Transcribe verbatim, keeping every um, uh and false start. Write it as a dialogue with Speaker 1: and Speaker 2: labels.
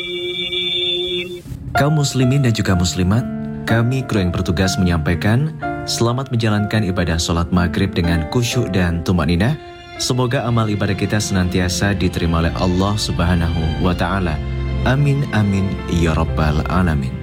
Speaker 1: Kaum muslimin dan juga muslimat, kami kru yang bertugas menyampaikan selamat menjalankan ibadah sholat maghrib dengan khusyuk dan tumanina. Semoga amal ibadah kita senantiasa diterima oleh Allah Subhanahu wa Ta'ala. Amin amin ya rabbal alamin.